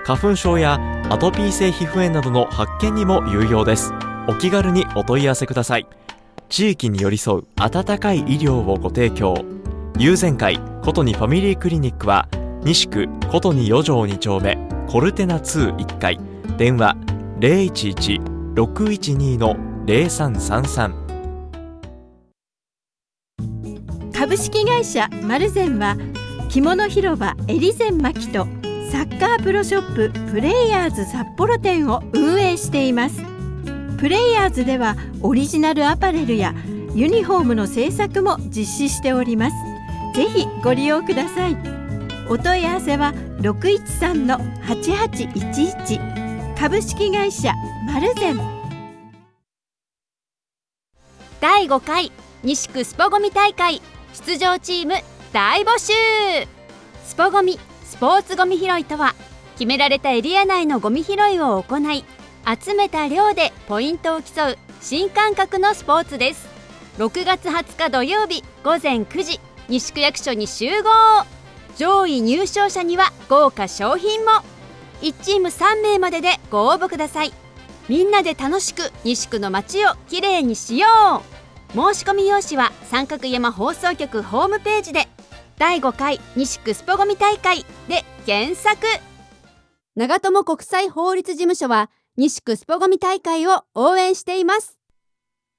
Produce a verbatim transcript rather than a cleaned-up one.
花粉症やアトピー性皮膚炎などの発見にも有用です。お気軽にお問い合わせください。地域に寄り添う温かい医療をご提供。友善会ことにファミリークリニックは西区ことによ条に丁目コルテナにいっかい、電話 ゼロいちいち ろくいちに ゼロさんさんさん。 株式会社マルゼンは着物広場エリゼンマキとサッカープロショッププレイヤーズ札幌店を運営しています。プレイヤーズではオリジナルアパレルやユニフォームの制作も実施しております。ぜひご利用ください。お問い合わせは ろくいちさん はちはちいちいち 株式会社マルゼン。 だいごかい西区スポゴミ大会出場チーム大募集。スポゴミスポーツゴミ拾いとは、決められたエリア内のゴミ拾いを行い、集めた量でポイントを競う新感覚のスポーツです。ろくがつはつか土曜日ごぜんくじ、西区役所に集合。上位入賞者には豪華賞品も。いちチームさんめいまででご応募ください。みんなで楽しく西区の街をきれいにしよう。申し込み用紙は三角山放送局ホームページで、だいごかい西区スポゴミ大会で検索。長友国際法律事務所は西区スポゴミ大会を応援しています。